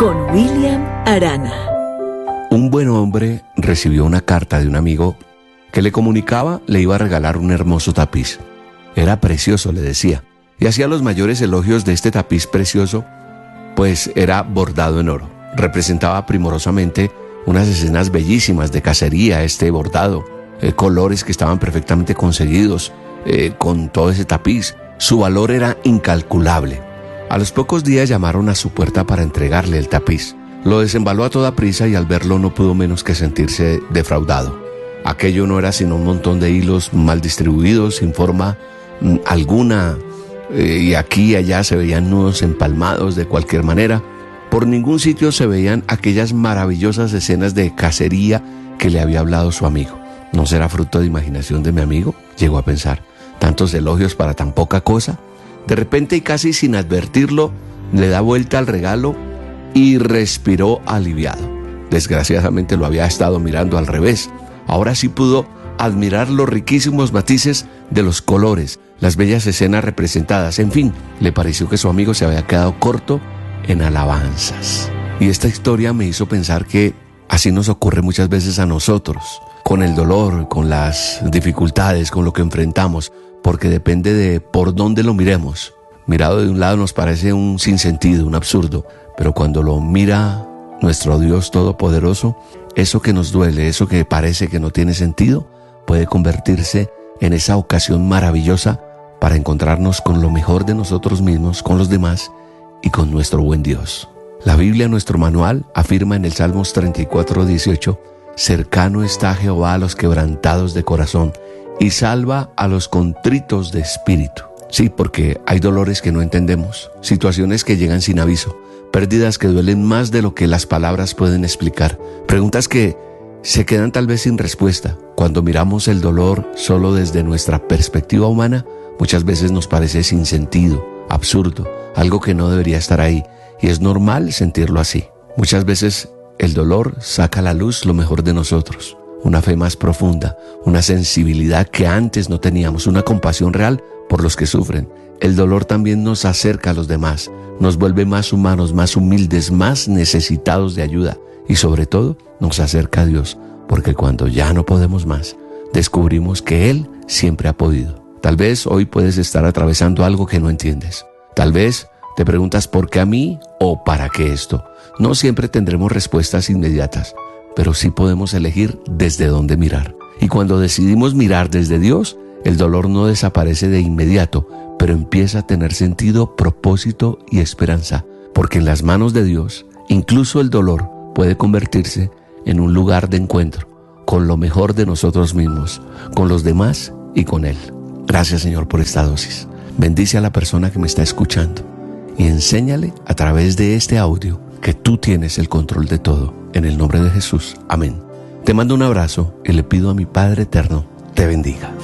con William Arana. Un buen hombre recibió una carta de un amigo que le comunicaba le iba a regalar un hermoso tapiz. Era precioso, le decía, y hacía los mayores elogios de este tapiz precioso, pues era bordado en oro. Representaba primorosamente unas escenas bellísimas de cacería, este bordado, colores que estaban perfectamente conseguidos con todo ese tapiz. Su valor era incalculable. A los pocos días llamaron a su puerta para entregarle el tapiz. Lo desembaló a toda prisa y al verlo no pudo menos que sentirse defraudado. Aquello no era sino un montón de hilos mal distribuidos, sin forma alguna, y aquí y allá se veían nudos empalmados de cualquier manera. Por ningún sitio se veían aquellas maravillosas escenas de cacería que le había hablado su amigo. ¿No será fruto de imaginación de mi amigo?, llegó a pensar. ¿Tantos elogios para tan poca cosa? De repente y casi sin advertirlo, le da vuelta al regalo y respiró aliviado. Desgraciadamente lo había estado mirando al revés. Ahora sí pudo admirar los riquísimos matices de los colores, las bellas escenas representadas. En fin, le pareció que su amigo se había quedado corto en alabanzas. Y esta historia me hizo pensar que así nos ocurre muchas veces a nosotros, con el dolor, con las dificultades, con lo que enfrentamos, porque depende de por dónde lo miremos. Mirado de un lado nos parece un sinsentido, un absurdo, pero cuando lo mira nuestro Dios Todopoderoso, eso que nos duele, eso que parece que no tiene sentido, puede convertirse en esa ocasión maravillosa para encontrarnos con lo mejor de nosotros mismos, con los demás y con nuestro buen Dios. La Biblia, nuestro manual, afirma en el Salmos 34:18, cercano está Jehová a los quebrantados de corazón y salva a los contritos de espíritu. Sí, porque hay dolores que no entendemos, situaciones que llegan sin aviso, pérdidas que duelen más de lo que las palabras pueden explicar, preguntas que se quedan tal vez sin respuesta. Cuando miramos el dolor solo desde nuestra perspectiva humana, muchas veces nos parece sin sentido, absurdo, algo que no debería estar ahí, y es normal sentirlo así. Muchas veces el dolor saca a la luz lo mejor de nosotros, una fe más profunda, una sensibilidad que antes no teníamos, una compasión real por los que sufren. El dolor también nos acerca a los demás, nos vuelve más humanos, más humildes, más necesitados de ayuda y sobre todo nos acerca a Dios, porque cuando ya no podemos más, descubrimos que Él siempre ha podido. Tal vez hoy puedes estar atravesando algo que no entiendes. Tal vez te preguntas ¿por qué a mí o para qué esto? No siempre tendremos respuestas inmediatas, pero sí podemos elegir desde dónde mirar. Y cuando decidimos mirar desde Dios, el dolor no desaparece de inmediato, pero empieza a tener sentido, propósito y esperanza, porque en las manos de Dios, incluso el dolor puede convertirse en un lugar de encuentro con lo mejor de nosotros mismos, con los demás y con Él. Gracias, Señor, por esta dosis. Bendice a la persona que me está escuchando y enséñale a través de este audio que tú tienes el control de todo. En el nombre de Jesús. Amén. Te mando un abrazo y le pido a mi Padre Eterno te bendiga.